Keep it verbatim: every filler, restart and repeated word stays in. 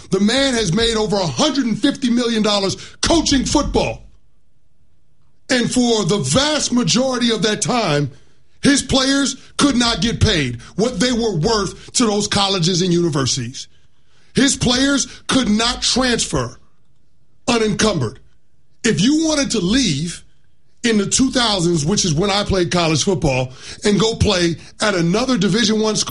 The man has made over one hundred fifty million dollars coaching football. And for the vast majority of that time, his players could not get paid what they were worth to those colleges and universities. His players could not transfer unencumbered. If you wanted to leave in the two thousands, which is when I played college football, and go play at another Division I school,